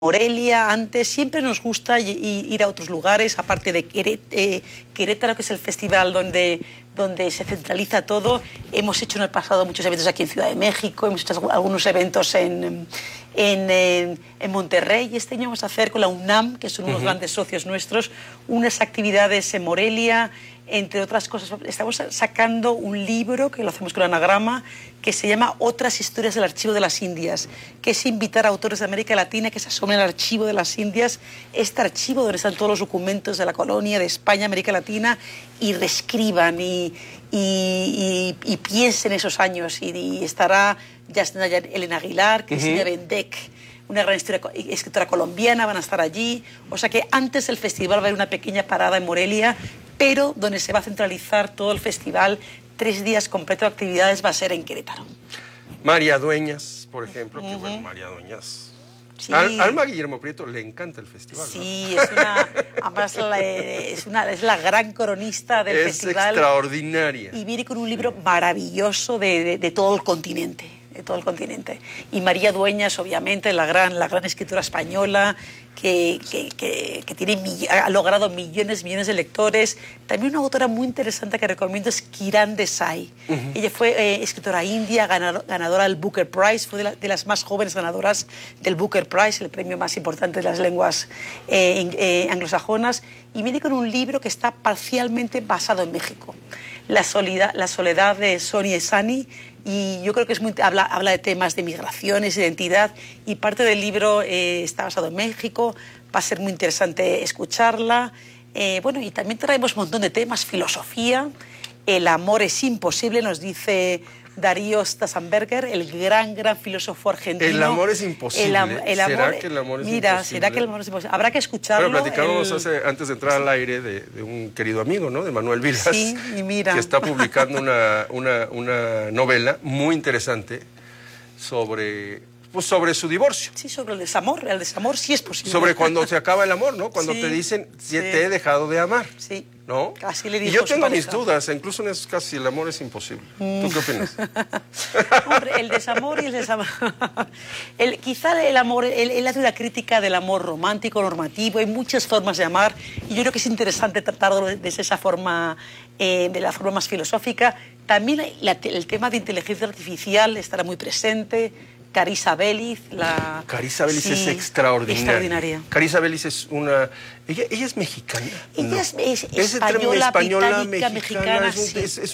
Morelia, antes, siempre nos gusta ir a otros lugares, aparte de Querétaro, que es el festival donde se centraliza todo. Hemos hecho en el pasado muchos eventos aquí en Ciudad de México, hemos hecho algunos eventos en Monterrey, y este año vamos a hacer con la UNAM, que son unos grandes socios nuestros, unas actividades en Morelia. Entre otras cosas, estamos sacando un libro, que lo hacemos con Anagrama, que se llama Otras historias del Archivo de las Indias, que es invitar a autores de América Latina que se asomen al Archivo de las Indias, este archivo donde están todos los documentos de la colonia, de España, América Latina, y reescriban y piensen esos años. Y estará Elena Aguilar, Cristina Bendec, una gran escritora colombiana, van a estar allí. O sea que antes del festival va a haber una pequeña parada en Morelia, pero donde se va a centralizar todo el festival, 3 días completos de actividades, va a ser en Querétaro. María Dueñas, por ejemplo, que bueno, María Dueñas. Sí. Alma Guillermo Prieto le encanta el festival, sí, ¿no? Además es la gran cronista del festival. Es extraordinaria. Y viene con un libro maravilloso de todo el continente. De todo el continente. Y María Dueñas, obviamente, la gran escritora española que ha logrado millones de lectores. También una autora muy interesante que recomiendo es Kiran Desai. Ella fue escritora india, ganadora del Booker Prize, fue de las más jóvenes ganadoras del Booker Prize, el premio más importante de las lenguas anglosajonas, y viene con un libro que está parcialmente basado en México. La soledad de Sonia Esani, y yo creo que habla de temas de migraciones, identidad, y parte del libro está basado en México. Va a ser muy interesante escucharla. Bueno, y también traemos un montón de temas, filosofía. El amor es imposible, nos dice Darío Stasenberger, el gran filósofo argentino. El amor es imposible. ¿Será que el amor es imposible? ¿Será que el amor es imposible? Habrá que escucharlo. Bueno, platicábamos antes de entrar al aire de un querido amigo, ¿no? De Manuel Vilas, sí, y mira, que está publicando una novela muy interesante sobre su divorcio. Sí, sobre el desamor. El desamor sí es posible. Sobre cuando se acaba el amor, ¿no? Cuando te dicen, te he dejado de amar. Sí. ¿No? Así le dijo y yo tengo mis dudas, incluso en esos casos, el amor es imposible. ¿Tú qué opinas? Hombre, el desamor y el desamor. Quizá el amor, él hace una crítica del amor romántico, normativo, hay muchas formas de amar, y yo creo que es interesante tratarlo desde esa forma, de la forma más filosófica. También el tema de inteligencia artificial estará muy presente. Carissa Belliz, es extraordinaria. Carissa Belliz es ella es mexicana. Ella es española, británica, mexicana. Es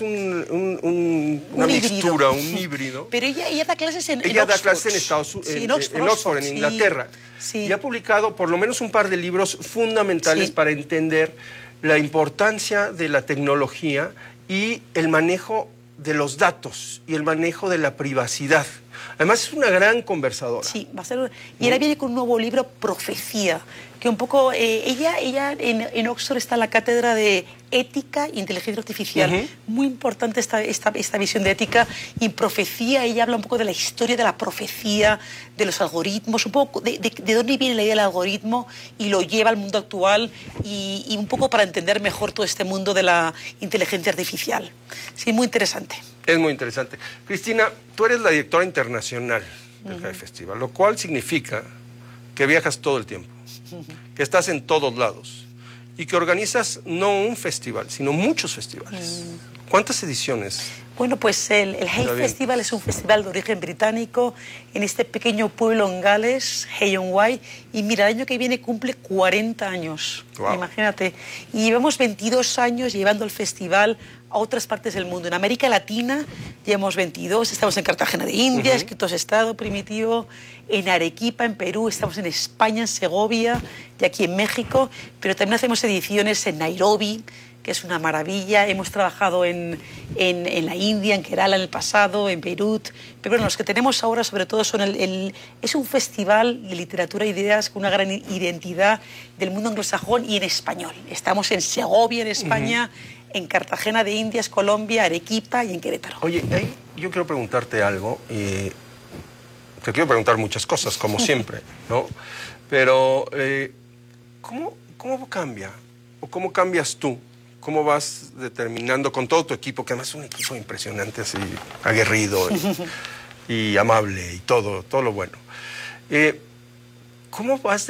una mixtura, un híbrido. Pero ella da clases en Ella da Oxford. clases en Oxford, en Inglaterra. Sí. Y ha publicado por lo menos un par de libros fundamentales para entender la importancia de la tecnología y el manejo de los datos y el manejo de la privacidad. Además es una gran conversadora. Sí, va a ser. Y ahora viene con un nuevo libro, Profecía, que un poco ella en Oxford está en la cátedra de ética e inteligencia artificial. Muy importante esta visión de ética y profecía. Ella habla un poco de la historia de la profecía, de los algoritmos, un poco de dónde viene la idea del algoritmo y lo lleva al mundo actual, y un poco para entender mejor todo este mundo de la inteligencia artificial. Sí, muy interesante. Es muy interesante. Cristina, tú eres la directora internacional del High Festival, lo cual significa que viajas todo el tiempo, que estás en todos lados y que organizas no un festival, sino muchos festivales. ¿Cuántas ediciones? Bueno, pues el Hay Festival es un festival de origen británico en este pequeño pueblo en Gales, Hay-on-Wye, y mira, el año que viene cumple 40 años, imagínate. Y llevamos 22 años llevando el festival a otras partes del mundo. En América Latina llevamos 22, estamos en Cartagena de Indias, Quito Estado Primitivo, en Arequipa, en Perú, estamos en España, en Segovia, y aquí en México, pero también hacemos ediciones en Nairobi, que es una maravilla. Hemos trabajado en la India, en Kerala en el pasado, en Beirut. Pero bueno, los que tenemos ahora sobre todo son es un festival de literatura e ideas con una gran identidad del mundo anglosajón y en español. Estamos en Segovia, en España, en Cartagena de Indias, Colombia, Arequipa y en Querétaro. Oye, yo quiero preguntarte algo. Te quiero preguntar muchas cosas, como siempre, ¿no? Pero, ¿cómo cambia? ¿O cómo cambias tú? ¿Cómo vas determinando con todo tu equipo, que además es un equipo impresionante, así, aguerrido y amable y todo lo bueno? ¿Cómo vas